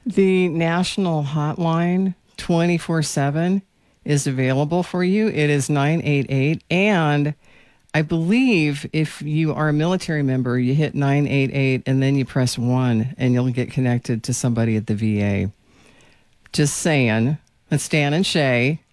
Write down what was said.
The national hotline 24/7 is available for you. It is 988. And I believe if you are a military member, you hit 988 and then you press 1 and you'll get connected to somebody at the VA. Just saying. That's Dan and Shay.